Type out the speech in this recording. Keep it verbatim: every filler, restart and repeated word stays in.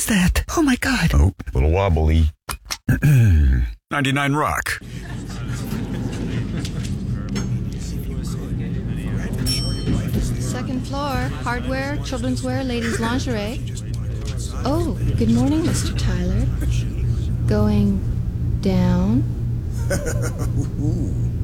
that? Oh my God. Oh, a little wobbly. ninety-nine Rock. Second floor, hardware, children's wear, ladies' lingerie. Oh, good morning, Mister Tyler. Going down?